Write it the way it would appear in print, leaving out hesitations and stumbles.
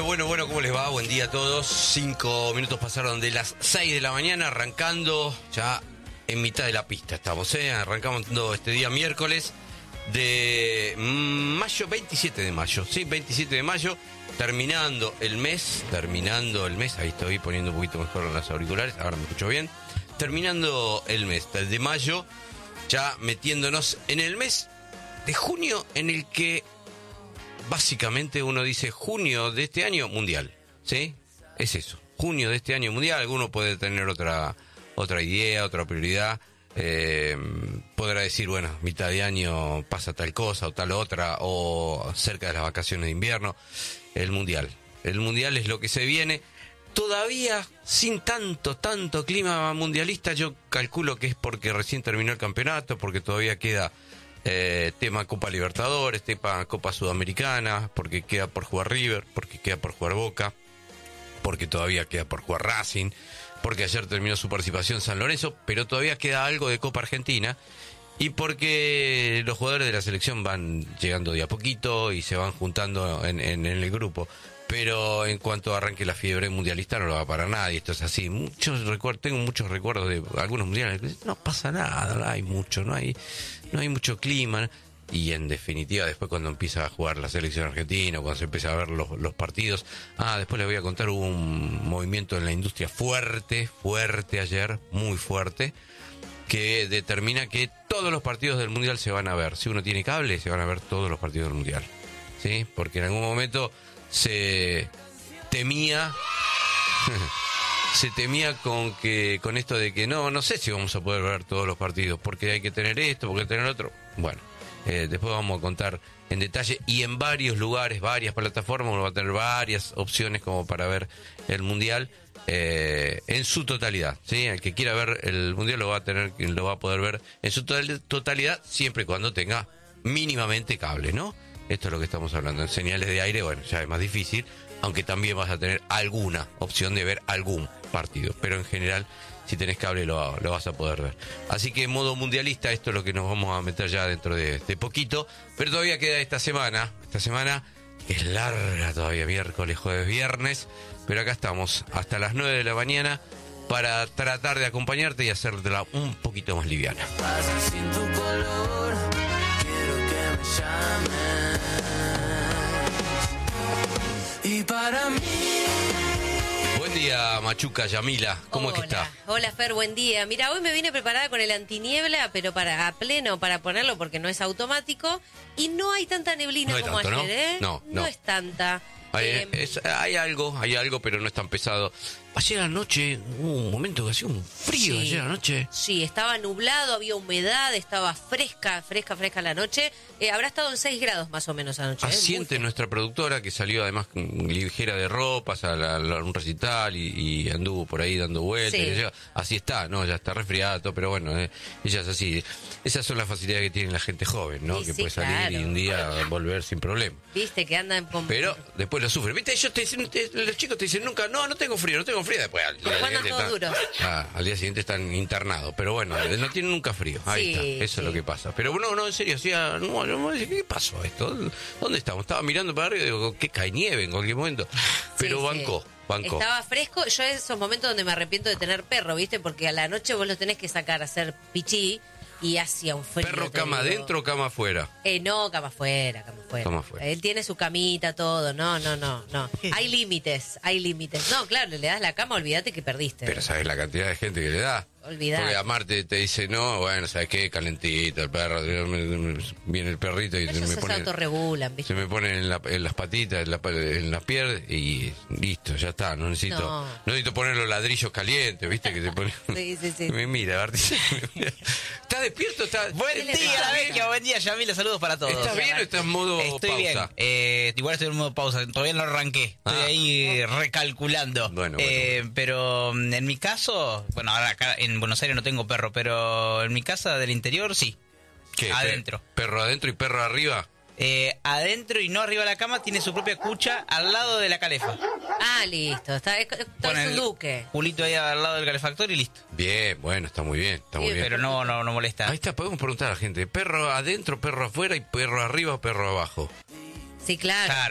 Bueno, ¿cómo les va? Buen día a todos. 5 minutos pasaron de las 6 de la mañana, arrancando ya en mitad de la pista estamos, arrancamos este día miércoles de mayo, 27 de mayo, sí, 27 de mayo, terminando el mes, ahí estoy poniendo un poquito mejor los auriculares, ahora me escucho bien, terminando el mes de mayo, ya metiéndonos en el mes de junio, en el que básicamente uno dice junio de este año mundial, ¿sí? Es eso, junio de este año mundial. Alguno puede tener otra idea, otra prioridad. Podrá decir, bueno, mitad de año pasa tal cosa o tal otra, o cerca de las vacaciones de invierno. El mundial es lo que se viene. Todavía sin tanto clima mundialista, yo calculo que es porque recién terminó el campeonato, porque todavía queda tema Copa Libertadores, tema Copa Sudamericana, porque queda por jugar River, porque queda por jugar Boca, porque todavía queda por jugar Racing, porque ayer terminó su participación San Lorenzo, pero todavía queda algo de Copa Argentina, y porque los jugadores de la selección van llegando de a poquito y se van juntando en el grupo. Pero en cuanto arranque la fiebre mundialista no lo va a parar nadie, esto es así. Tengo muchos recuerdos de algunos mundiales, no pasa nada, no hay mucho clima. Y en definitiva, después cuando empieza a jugar la selección argentina, cuando se empieza a ver los partidos, después les voy a contar, hubo un movimiento en la industria fuerte ayer, muy fuerte, que determina que todos los partidos del mundial se van a ver. Si uno tiene cable, se van a ver todos los partidos del mundial, ¿sí? Porque en algún momento se temía con esto de que no sé si vamos a poder ver todos los partidos, porque hay que tener esto, porque hay que tener otro. Bueno, después vamos a contar en detalle, y en varios lugares, varias plataformas, uno va a tener varias opciones como para ver el mundial en su totalidad, ¿sí? El que quiera ver el mundial lo va a poder ver en su totalidad, siempre y cuando tenga mínimamente cable, ¿no? Esto es lo que estamos hablando. En señales de aire, bueno, ya es más difícil, aunque también vas a tener alguna opción de ver algún partido. Pero en general, si tenés cable, lo vas a poder ver. Así que en modo mundialista, esto es lo que nos vamos a meter ya dentro de poquito. Pero todavía queda esta semana que es larga todavía, miércoles, jueves, viernes. Pero acá estamos hasta las 9 de la mañana para tratar de acompañarte y hacértela un poquito más liviana. Sin tu color, quiero que me llames. Y para mí. Buen día, Machuca, Yamila, ¿cómo es que está? Hola, Fer, buen día. Mira, hoy me vine preparada con el antiniebla, pero a pleno para ponerlo porque no es automático y no hay tanta neblina no hay como tanto, ayer, ¿no? No es tanta. Hay algo, pero no es tan pesado. Ayer anoche hubo un momento que hacía un frío, sí, ayer anoche. Sí, estaba nublado, había humedad, estaba fresca la noche. Habrá estado en 6 grados más o menos anoche. Asiente nuestra productora, que salió además ligera de ropas a un recital y anduvo por ahí dando vueltas. Sí. Así está, ¿no? Ya está resfriada, todo, pero bueno, ella es así. Esas son las facilidades que tiene la gente joven, ¿no? Sí, que sí, puede salir claro. Y un día volver sin problema. Viste que andan Pero después lo sufren. ¿Viste? Los chicos te dicen nunca, no tengo frío. Después al día siguiente están internados. Pero bueno, no tienen nunca frío. Ahí está, eso es lo que pasa. Pero no, en serio, ¿qué pasó esto? ¿Dónde estamos? Estaba mirando para arriba y digo, que cae nieve en cualquier momento. Pero bancó. Estaba fresco. Yo esos momentos donde me arrepiento de tener perro, ¿viste? Porque a la noche vos lo tenés que sacar a hacer pichí y hacía un frío. ¿Perro cama adentro o cama afuera? No, cama afuera. Él tiene su camita, todo. No. Hay límites. No, claro, le das la cama, olvídate que perdiste. Pero ¿sabes la cantidad de gente que le da? Olvidate. Porque a Marte te dice, no, bueno, ¿sabes qué? Calentito, el perro, viene el perrito y ellos se autorregulan, ¿viste? Se me pone en las patitas, en las piernas y listo, ya está. No necesito poner los ladrillos calientes, ¿viste? Que te pone... Sí. Me mira, Barty. ¿Estás despierto? Buen día, Vecchio, buen día, Yamila, saludos para todos. ¿Estás bien o estás en modo Estoy pausa? Bien, igual estoy en modo pausa, todavía no arranqué, estoy ahí recalculando. Bueno. Pero en mi caso, bueno, ahora acá en Buenos Aires no tengo perro, pero en mi casa del interior sí. ¿Qué? Adentro. ¿Perro adentro y perro arriba? Adentro y no arriba de la cama, tiene su propia cucha al lado de la calefa. Listo, es un duque. Culito ahí al lado del calefactor y listo. Bien, bueno, está muy bien, muy bien. Pero no molesta. Ahí está, podemos preguntar a la gente, ¿perro adentro, perro afuera y perro arriba o perro abajo? Sí, claro.